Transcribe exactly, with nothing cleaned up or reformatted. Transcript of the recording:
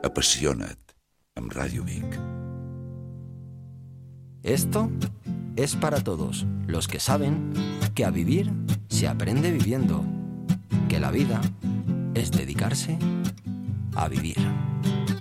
Apassiona't, amb Ràdio Vic. Esto es para todos los que saben que a vivir se aprende viviendo, que la vida es dedicarse a vivir.